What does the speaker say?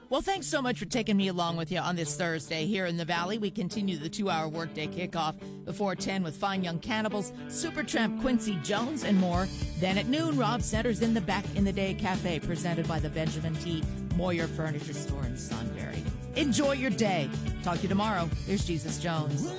Well, thanks so much for taking me along with you on this Thursday here in the Valley. We continue the 2-hour workday kickoff before 10 with Fine Young Cannibals, Supertramp Quincy Jones, and more. Then at noon, Rob Center's in the Back in the Day Cafe, presented by the Benjamin T. Moyer Furniture Store in Sunbury. Enjoy your day. Talk to you tomorrow. There's Jesus Jones.